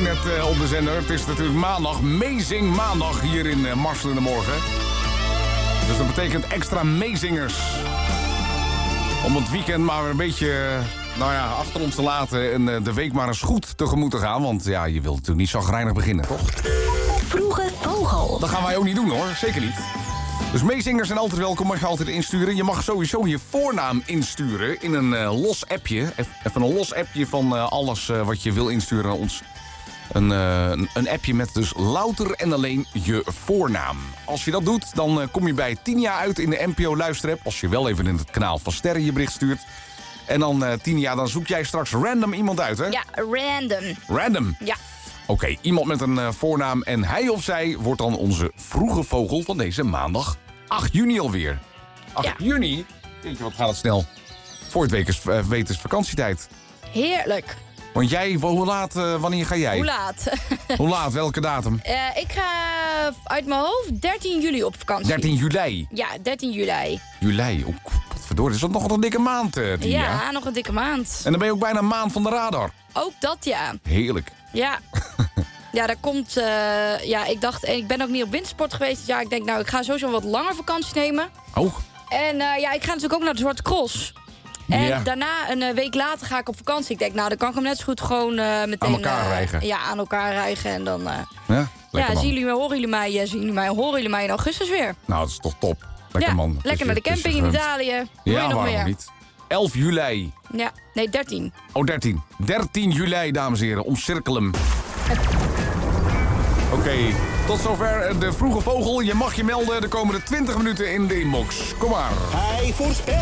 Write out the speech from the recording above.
net op de zender. Het is natuurlijk maandag, Meezing maandag hier in Marsel in de Morgen. Dus dat betekent extra meezingers. Om het weekend maar een beetje achter ons te laten en de week maar eens goed tegemoet te gaan. Want ja, je wilt natuurlijk niet chagrijnig beginnen, toch? Vroege Vogel. Dat gaan wij ook niet doen hoor, zeker niet. Dus meezingers zijn altijd welkom, mag je altijd insturen. Je mag sowieso je voornaam insturen in een los appje. Even een los appje van alles wat je wil insturen naar ons. Een appje met dus louter en alleen je voornaam. Als je dat doet, dan kom je bij Tinia uit in de NPO Luisterapp. Als je wel even in het kanaal van Sterren je bericht stuurt. En dan, Tinia, dan zoek jij straks random iemand uit, hè? Ja, random. Random? Ja. Oké, iemand met een voornaam en hij of zij wordt dan onze vroege vogel van deze maandag 8 juni alweer. 8 juni? Jeetje, wat gaat het snel. Voor het weten is vakantietijd. Heerlijk. Want jij, hoe laat, wanneer ga jij? Hoe laat? Hoe laat, welke datum? Ik ga uit mijn hoofd 13 juli op vakantie. 13 juli. Ja, 13 juli. Juli, oh, verdorie, is dat nog wat een dikke maand, Tia? Ja, nog een dikke maand. En dan ben je ook bijna een maand van de radar. Ook dat, ja. Heerlijk. Ja. Ja, daar komt... ik dacht... En ik ben ook niet op wintersport geweest. Dus ja, ik denk, ik ga sowieso wat langer vakantie nemen. Oh. En ik ga natuurlijk ook naar de Zwarte Cross. En daarna, een week later, ga ik op vakantie. Ik denk, dan kan ik hem net zo goed gewoon meteen... Aan elkaar rijgen. Ja, aan elkaar rijgen. En dan... horen jullie mij in augustus weer. Nou, dat is toch top. Lekker man. Lekker naar de camping in Italië. Ja, waarom niet? 11 juli. Ja, nee, 13. Oh, 13. 13 juli, dames en heren. Omcirkel hem. Oké, tot zover de vroege vogel. Je mag je melden de komende 20 minuten in de inbox. Kom maar. Hij voorspelt